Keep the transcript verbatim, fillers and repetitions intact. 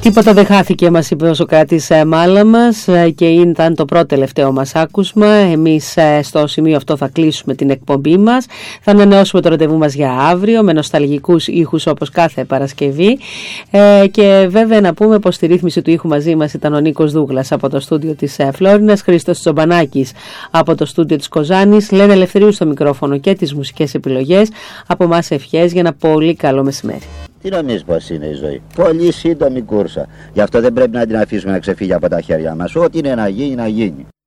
Τίποτα δεν χάθηκε, μας είπε ο Σωκράτης Μάλαμας, και ήταν το πρώτο τελευταίο μας άκουσμα. Εμείς στο σημείο αυτό θα κλείσουμε την εκπομπή μας. Θα ανανεώσουμε το ραντεβού μας για αύριο με νοσταλγικούς ήχους όπως κάθε Παρασκευή. Ε, και βέβαια να πούμε πως στη ρύθμιση του ήχου μαζί μας ήταν ο Νίκος Δούγλας από το στούντιο της Φλόρινας, Χρήστος Τσομπανάκης από το στούντιο της Κοζάνης, Λένα Ελευθερίου στο μικρόφωνο και τις μουσικές επιλογές. Από εμάς ευχές για ένα πολύ καλό μεσημέρι. Τι νομίζεις πως είναι η ζωή? Πολύ σύντομη κούρσα. Γι' αυτό δεν πρέπει να την αφήσουμε να ξεφύγει από τα χέρια μας. Ό,τι είναι να γίνει, να γίνει.